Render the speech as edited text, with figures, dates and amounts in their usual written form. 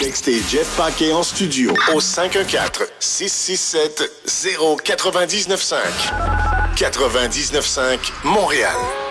Textez Jeff Paquet en studio au 514-667-0995. 99.5 Montréal.